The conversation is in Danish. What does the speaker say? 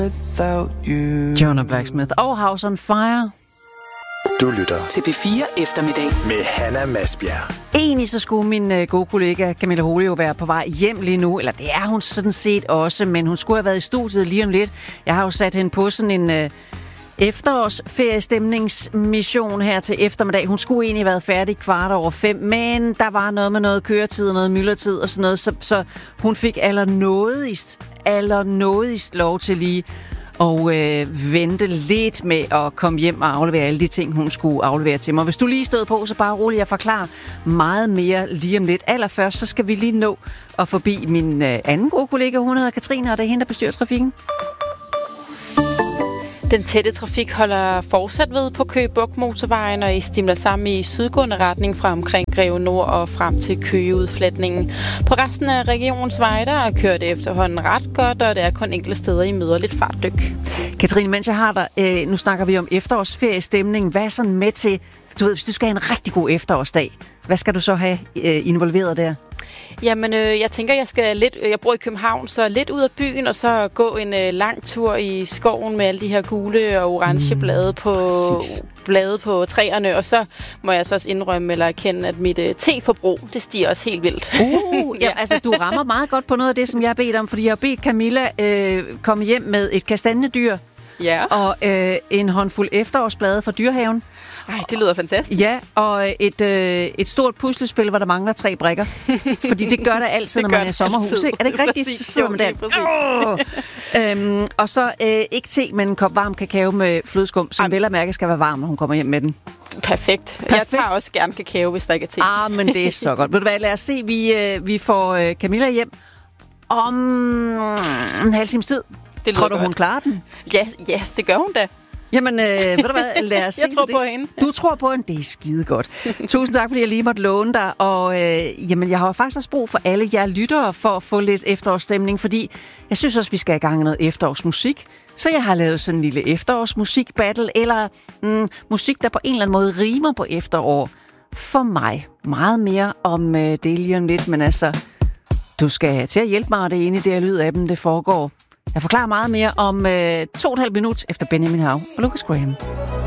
Jonah Blacksmith og House on Fire. Du lytter til P4 Eftermiddag med Hanna Masbjerg. Egentlig så skulle min gode kollega Camilla Hole jo være på vej hjem lige nu, eller det er hun sådan set også, men hun skulle have været i studiet lige om lidt. Jeg har jo sat hende på sådan en efterårsferiestemningsmission her til eftermiddag. Hun skulle egentlig have været færdig 5:15, men der var noget med noget køretid og noget myldretid og sådan noget, så hun fik allernådigst lov til lige og vente lidt med at komme hjem og aflevere alle de ting, hun skulle aflevere til mig. Hvis du lige stod på, så bare roligt, jeg forklarer meget mere lige om lidt. Allerførst, så skal vi lige nå at forbi min anden gode kollega. Hun hedder Katrine, og det er hende, der bestyrer trafikken. Den tætte trafik holder fortsat ved på Køge Bugt motorvejen, og I stimler sammen i sydgående retning fra omkring Greve Nord og frem til Køgeudfletningen. På resten af regionsveje, der kører det efterhånden ret godt, og det er kun enkelte steder, I møder lidt fartdyk. Katrine, mens jeg har dig, nu snakker vi om efterårsferiestemning. Hvad er sådan med til, du ved, hvis du skal have en rigtig god efterårsdag, hvad skal du så have involveret der? Jamen, jeg tænker, jeg bor i København, så lidt ud af byen, og så gå en lang tur i skoven med alle de her gule og orange blade på træerne, og så må jeg så også indrømme eller erkende, at mit teforbrug, det stiger også helt vildt. Ja, altså du rammer meget godt på noget af det, som jeg har bedt om, fordi jeg har bedt Camilla komme hjem med et kastanjedyr, ja, og en håndfuld efterårsblade fra Dyrehaven. Ej, det lyder fantastisk. Ja, og et stort puslespil, hvor der mangler 3 brikker. Fordi det gør der altid, når man er i sommerhus. Ikke? Er det ikke rigtigt? Præcis, så sidder man der. Og så ikke te, men en kop varm kakao med flødeskum, som vel at mærke skal være varm, når hun kommer hjem med den. Perfekt. Jeg tager også gerne kakao, hvis der ikke er te. Men det er så godt. Ved du hvad, lad os se, vi får Camilla hjem om en halv times tid. Tror du, hun klarer den? Ja, det gør hun da. Jamen, ved du hvad, lad os se. Jeg tror på hende. Du tror på hende? Det er skide godt. Tusind tak, fordi jeg lige måtte låne dig. Og jamen, jeg har faktisk også brug for alle jer lyttere for at få lidt efterårsstemning, fordi jeg synes også, vi skal i gang med noget efterårsmusik. Så jeg har lavet sådan en lille efterårsmusik-battle, eller musik, der på en eller anden måde rimer på efterår. For mig. Meget mere om det lige om lidt, men altså, du skal til at hjælpe mig, og det ene det er lyd af dem, det foregår. Jeg forklarer meget mere om 2,5 minutter efter Benjamin Hav og Lucas Graham.